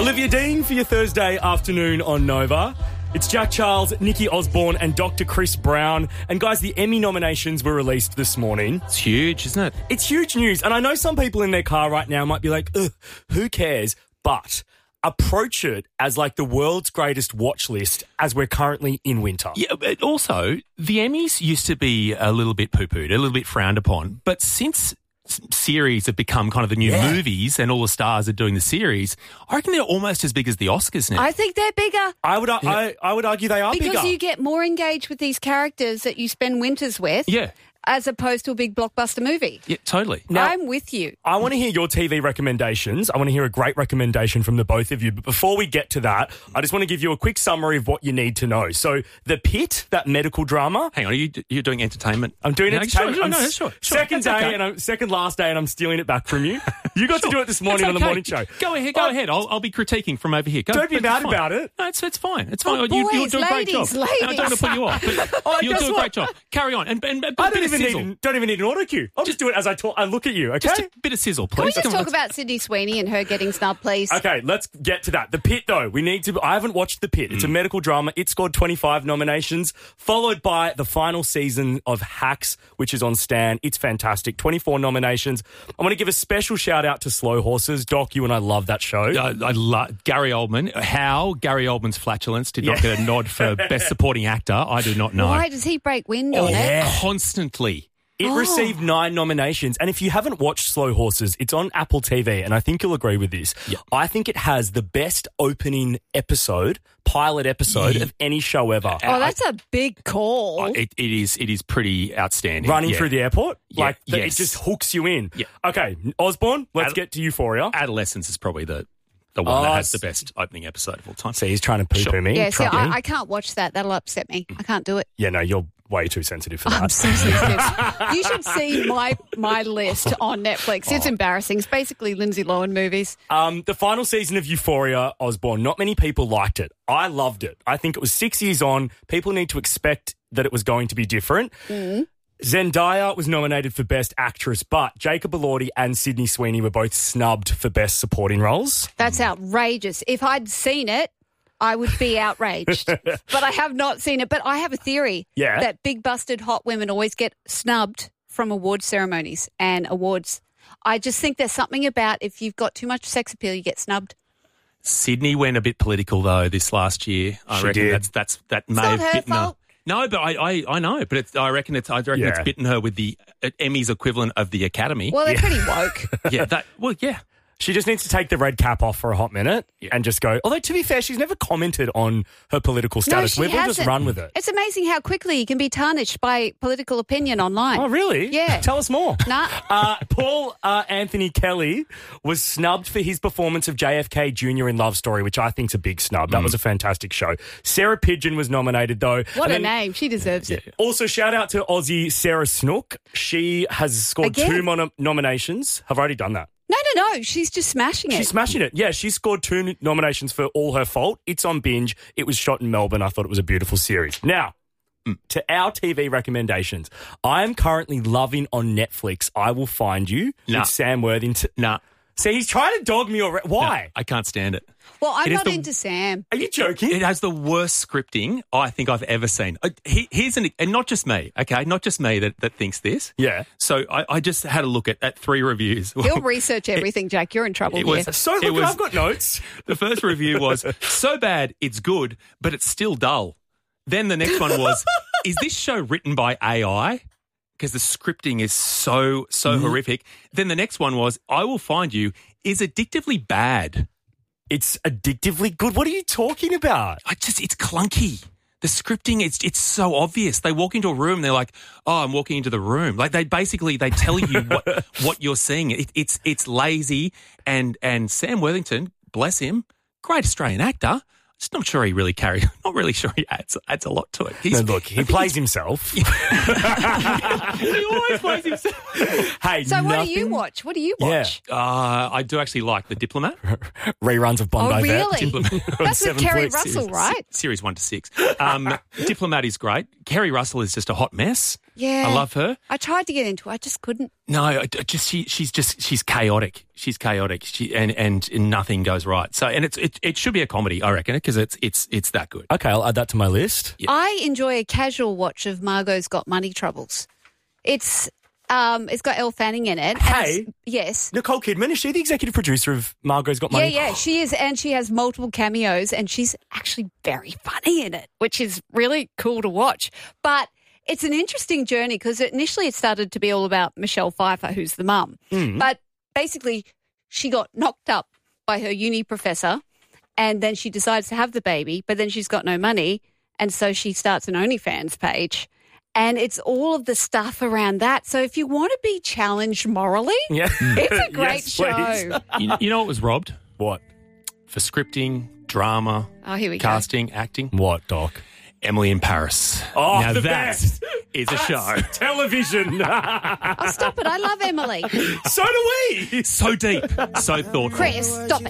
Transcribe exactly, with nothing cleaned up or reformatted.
Olivia Dean for your Thursday afternoon on Nova. It's Jack Charles, Nikki Osborne and Doctor Chris Brown. And guys, the Emmy nominations were released this morning. It's huge, isn't it? It's huge news. And I know some people in their car right now might be like, ugh, who cares? But approach it as like the world's greatest watch list as we're currently in winter. Yeah, but also, the Emmys used to be a little bit poo-pooed, a little bit frowned upon. But since series have become kind of the new Yeah. movies and all the stars are doing the series, I reckon they're almost as big as the Oscars now. I think they're bigger. I would I, I would argue they are Because bigger. you get more engaged with these characters that you spend winters with. Yeah. As opposed to a big blockbuster movie. Yeah, totally. Now- I'm with you. I want to hear your T V recommendations. I want to hear a great recommendation from the both of you. But before we get to that, I just want to give you a quick summary of what you need to know. So, The Pit, that medical drama. Hang on, are you, you're doing entertainment? I'm doing No, entertainment. Sure, I'm no, no, s- sure, sure. Second That's day okay. and I'm, second last day, and I'm stealing it back from you. You got Sure. to do it this morning That's on the okay. morning show. Go ahead, go Oh, ahead. I'll, I'll be critiquing from over here. Go, Don't be it's mad fine. about it. No, it's, it's fine. It's fine. Oh, you, you'll boys, do a great ladies, job. No, I don't want to put you off. But Oh, you'll guess do a what? great job. Carry on. And, and, and I a don't bit even, of need, sizzle. don't even need an auto cue. I'll just do it as I talk. I look at you, okay? Just a bit of sizzle, Can we please. just Come on, talk let's- about Sydney Sweeney and her getting snubbed, please? Okay, let's get to that. The Pit, though. We need to... I haven't watched The Pit. It's a medical drama. It scored twenty-five nominations, followed by the final season of Hacks, which is on Stan. It's fantastic. twenty-four nominations. I want to give a special shout-out to Slow Horses. Doc, you and I love that show. I, I love Gary Oldman. How Gary Oldman's flatulence did not Yeah. get a nod for Best Supporting Actor, I do not know. Why does he break wind on it? yeah. Constantly. It Oh. received nine nominations. And if you haven't watched Slow Horses, it's on Apple T V, and I think you'll agree with this. Yeah. I think it has the best opening episode, pilot episode Yeah. of any show ever. Oh, that's a big call. Uh, It, it is it is pretty outstanding. Running Yeah. through the airport, Yeah, like the- yes. it just hooks you in. Yeah. Okay, Osborne, let's Ad- get to Euphoria. Adolescence is probably the, the one Oh, that has s- the best opening episode of all time. See, he's trying to poo-poo Sure. me. yeah, see, trying- I, I can't watch that. That'll upset me. I can't do it. yeah, no, you're way too sensitive for I'm that. so sensitive. You should see my my list on Netflix. It's embarrassing. It's basically Lindsay Lohan movies. Um, the final season of Euphoria, Osborne, not many people liked it. I loved it. I think it was six years on. People need to expect that it was going to be different. Mm. Zendaya was nominated for Best Actress, but Jacob Elordi and Sydney Sweeney were both snubbed for Best Supporting Roles. That's outrageous. If I'd seen it, I would be outraged. But I have not seen it. But I have a theory Yeah. that big busted hot women always get snubbed from award ceremonies and awards. I just think there's something about if you've got too much sex appeal, you get snubbed. Sydney went a bit political though this last year. I She reckon did. that's that's that may not have her bitten fault. her. No, but I, I, I know, but it's, I reckon it's I reckon Yeah. it's bitten her with the uh, Emmys equivalent of the Academy. Well, they're pretty woke. yeah, that well, yeah. She just needs to take the red cap off for a hot minute and just go. Although, to be fair, she's never commented on her political status. No, she We've all just hasn't. run with it. It's amazing how quickly you can be tarnished by political opinion online. Oh, really? Yeah. Tell us more. Nah. Uh, Paul uh, Anthony Kelly was snubbed for his performance of J F K Junior in Love Story, which I think's a big snub. That was a fantastic show. Sarah Pigeon was nominated, though. What And a then name. She deserves it. Also, shout out to Aussie Sarah Snook. She has scored Again? two mon- nominations. Have already done that. No, no, no. She's just smashing it. She's smashing it. Yeah, she scored two n- nominations for All Her Fault. It's on Binge. It was shot in Melbourne. I thought it was a beautiful series. Now, to our T V recommendations. I am currently loving on Netflix I Will Find You Nah. with Sam Worthington. Nah, See, he's trying to dog me already. Why? nah, I can't stand it. well, I'm It is not the- into Sam. Are you joking? It has the worst scripting I think I've ever seen. Uh, he- Here's an, and not just me, okay, not just me that, that thinks this. Yeah. So I, I just had a look at, at three reviews. He'll research everything, Jack. You're in trouble It here. was- So, It look, was- I've got notes. The first review was, so bad, it's good, but it's still dull. Then the next one was, is this show written by A I? Because the scripting is so, so horrific. Then the next one was, I Will Find You is addictively bad. It's addictively good. What are you talking about? I just, it's clunky. The scripting, it's it's so obvious. They walk into a room, they're like, "Oh, I'm walking into the room." Like they basically they tell you what what you're seeing. It, it's it's lazy, and and Sam Worthington, bless him, great Australian actor. Just not sure he really carries. Not really sure he adds adds a lot to it. He's, No, look, he plays himself. he always plays himself. Hey, So what do you nothing- watch? What do you Yeah. watch? Uh, I do actually like The Diplomat. Reruns of Bondi Oh, Vet. really? Diplomat. That's with Seven Kerry Flicks Russell, series. right? Series one to six. Um, Diplomat is great. Kerry Russell is just a hot mess. Yeah. I love her. I tried to get into it. I just couldn't. No, I- I just she, she's just she's chaotic. She's chaotic. She and, and nothing goes right. So and it's it, it should be a comedy, I reckon, because it's it's it's that good. Okay, I'll add that to my list. Yeah. I enjoy a casual watch of Margot's Got Money Troubles. It's um, it's got Elle Fanning in it. and Hey. it's- yes. Nicole Kidman, is she the executive producer of Margot's Got Yeah, Money? yeah, she is, and she has multiple cameos, and she's actually very funny in it, which is really cool to watch. But it's an interesting journey because initially it started to be all about Michelle Pfeiffer, who's the mum. But basically, she got knocked up by her uni professor, and then she decides to have the baby, but then she's got no money, and so she starts an OnlyFans page. And it's all of the stuff around that. So if you want to be challenged morally, Yeah. it's a great Yes, please. show. You, you know what was robbed What? for scripting, drama, Oh, here we go. casting, acting? What, Doc? Emily in Paris. Oh, now the that best. is a show. Television. Oh, stop it. I love Emily. So do we. So deep, so thoughtful. Chris, stop it.